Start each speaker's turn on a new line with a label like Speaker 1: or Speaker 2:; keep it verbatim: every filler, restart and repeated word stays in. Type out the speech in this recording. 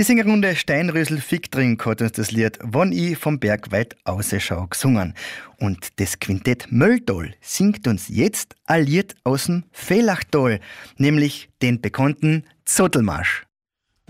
Speaker 1: Die Singerrunde Steinrösel-Ficktrink hat uns das Lied «Wann ich vom Berg weit ausschau» gesungen. Und das Quintett Mölltal singt uns jetzt ein Lied aus dem Villachtal, nämlich den bekannten Zottelmarsch.